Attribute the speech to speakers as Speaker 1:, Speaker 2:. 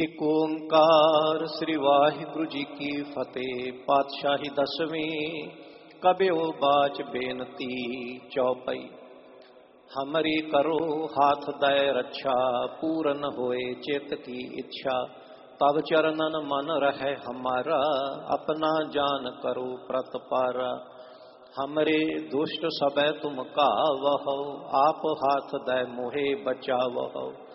Speaker 1: ਇੱਕ ਓੰਕਾਰ ਸ੍ਰੀ ਵਾਹਿਗੁਰੂ ਜੀ ਕੀ ਫਤਿਹ। ਪਾਤਸ਼ਾਹੀ ਦਸਵੀਂ ਕਬਿਓ ਬਾਚ ਬੇਨਤੀ ਚੌਪਈ। ਹਮਰੀ ਕਰੋ ਹਾਥ ਦੈ ਰੱਛਾ, ਪੂਰਨ ਹੋਏ ਚਿਤ ਕੀ ਇੱਛਾ। ਤਬ ਚਰਨਨ ਮਨ ਰਹਿ ਹਮਾਰਾ, ਆਪਣਾ ਜਾਨ ਕਰੋ ਪ੍ਰਤਪਾਰਾ। हमरे दुष्ट सबै तुम कावहु, आप हाथ दै मोहे बचावहु।